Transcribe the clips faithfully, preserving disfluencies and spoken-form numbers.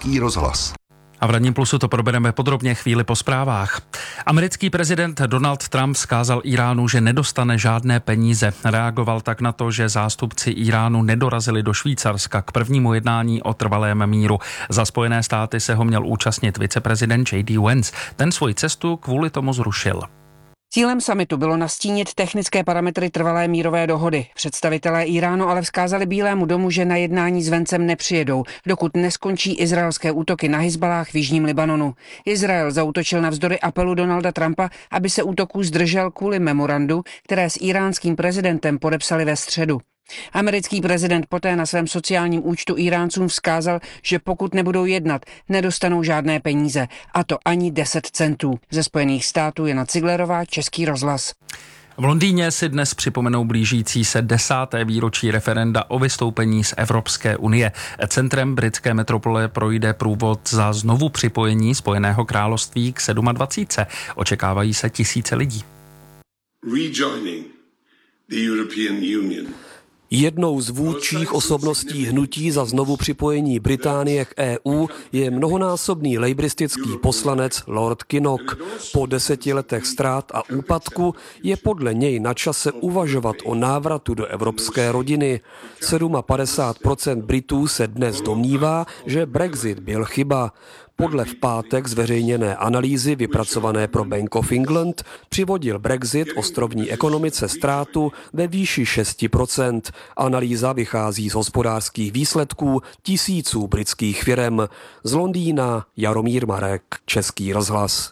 Český rozhlas. A v Ranním plusu to probereme podrobně chvíli po zprávách. Americký prezident Donald Trump vzkázal Íránu, že nedostane žádné peníze. Reagoval tak na to, že zástupci Íránu nedorazili do Švýcarska k prvnímu jednání o trvalém míru. Za Spojené státy se ho měl účastnit viceprezident J D Vance. Ten svoji cestu kvůli tomu zrušil. Cílem summitu bylo nastínit technické parametry trvalé mírové dohody. Představitelé Íránu ale vzkázali Bílému domu, že na jednání s Vancem nepřijedou, dokud neskončí izraelské útoky na Hizbalách v jižním Libanonu. Izrael zaútočil navzdory apelu Donalda Trumpa, aby se útoků zdržel kvůli memorandu, které s íránským prezidentem podepsali ve středu. Americký prezident poté na svém sociálním účtu Íráncům vzkázal, že pokud nebudou jednat, nedostanou žádné peníze, a to ani deset centů. Ze Spojených států Jana Ciglerová, Český rozhlas. V Londýně si dnes připomenou blížící se desáté výročí referenda o vystoupení z Evropské unie. Centrem britské metropole projde průvod za znovu připojení Spojeného království k dvacet sedm. Očekávají se tisíce lidí. Rejoining the European Union. Jednou z vůdčích osobností hnutí za znovu připojení Británie k E U je mnohonásobný lejbristický poslanec Lord Kinnock. Po deseti letech ztrát a úpadku je podle něj na čase uvažovat o návratu do evropské rodiny. padesát sedm procent Britů se dnes domnívá, že Brexit byl chyba. Podle v pátek zveřejněné analýzy vypracované pro Bank of England přivodil Brexit ostrovní ekonomice ztrátu ve výši šest procent. Analýza vychází z hospodářských výsledků tisíců britských firem. Z Londýna Jaromír Marek, Český rozhlas.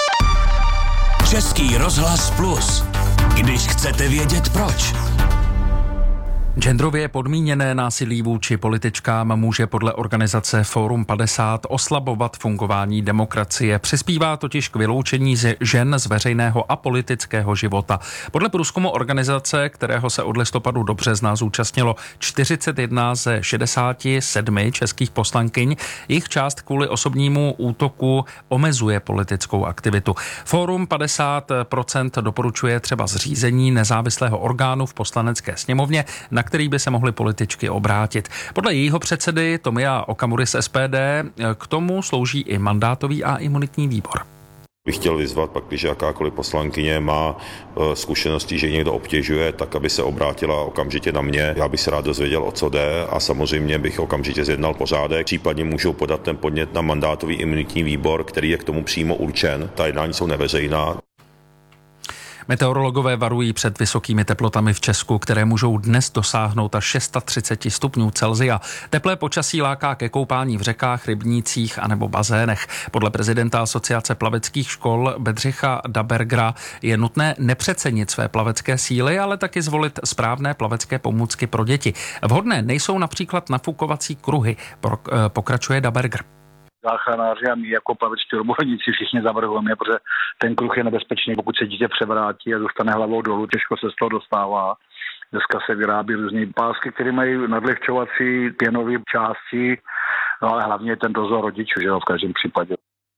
Český rozhlas plus. Když chcete vědět proč. Genderově podmíněné násilí vůči političkám může podle organizace Fórum padesát oslabovat fungování demokracie. Přispívá totiž k vyloučení žen z veřejného a politického života. Podle průzkumu organizace, kterého se od listopadu do března zúčastnilo čtyřicet jedna ze šedesáti sedmi českých poslankyň, jejich část kvůli osobnímu útoku omezuje politickou aktivitu. Fórum padesát procent doporučuje třeba zřízení nezávislého orgánu v poslanecké sněmovně, na který by se mohly političky obrátit. Podle jejího předsedy Tomia Okamury z S P D k tomu slouží i mandátový a imunitní výbor. Bych chtěl vyzvat, pak, když jakákoliv poslankyně má zkušenosti, že někdo obtěžuje, tak aby se obrátila okamžitě na mě. Já bych se rád dozvěděl, o co jde, a samozřejmě bych okamžitě zjednal pořádek. Případně můžou podat ten podnět na mandátový imunitní výbor, který je k tomu přímo určen. Ta jednání jsou neveřejná. Meteorologové varují před vysokými teplotami v Česku, které můžou dnes dosáhnout až třicet šest stupňů Celsia. Teplé počasí láká ke koupání v řekách, rybnících anebo bazénech. Podle prezidenta Asociace plaveckých škol Bedřicha Dabergera je nutné nepřecenit své plavecké síly, ale taky zvolit správné plavecké pomůcky pro děti. Vhodné nejsou například nafukovací kruhy, pokračuje Daberger. Záchranáři a my jako plaveční odborníci všichni zavrhujeme, protože ten kruh je nebezpečný, pokud se dítě převrátí a dostane hlavou dolů, těžko se z toho dostává. Dneska se vyrábí různé pásky, které mají nadlehčovací pěnové části, no ale hlavně ten dozor rodičů, že jo, v každém případě.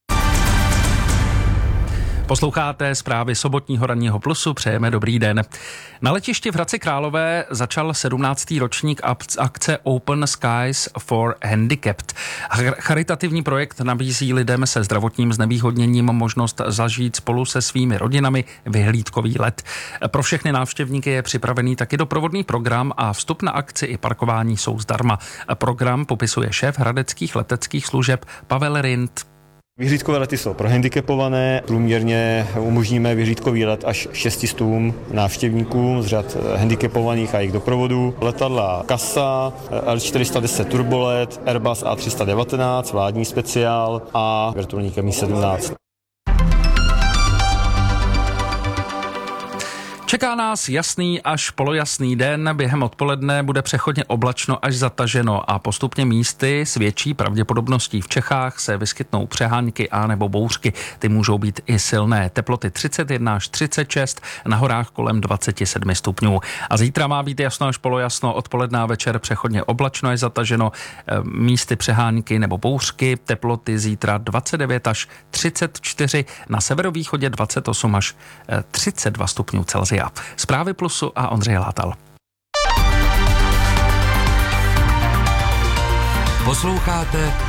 Posloucháte zprávy sobotního Ranního plusu, přejeme dobrý den. Na letišti v Hradci Králové začal sedmnáctý ročník akce Open Skies for Handicapped. Charitativní projekt nabízí lidem se zdravotním znevýhodněním možnost zažít spolu se svými rodinami vyhlídkový let. Pro všechny návštěvníky je připravený taky doprovodný program a vstup na akci i parkování jsou zdarma. Program popisuje šéf hradeckých leteckých služeb Pavel Rindt. Vyhlídkové lety jsou pro handicapované, průměrně umožníme vyhlídkový let až šestistům návštěvníkům z řad handicapovaných a jejich doprovodu. Letadla Casa, L čtyři sta deset turbolet, Airbus A tři sta devatenáct, vládní speciál a vrtulník M I sedmnáct. Čeká nás jasný až polojasný den, během odpoledne bude přechodně oblačno až zataženo a postupně místy s větší pravděpodobností v Čechách se vyskytnou přehánky a nebo bouřky. Ty můžou být i silné. Teploty třicet jedna až třicet šest, na horách kolem dvacet sedm stupňů. A zítra má být jasno až polojasno, odpoledne a večer přechodně oblačno až zataženo, místy přehánky nebo bouřky. Teploty zítra dvacet devět až třicet čtyři, na severovýchodě dvacet osm až třicet dva stupňů Celsia. Zprávy Plusu a Ondřej Látal. Posloucháte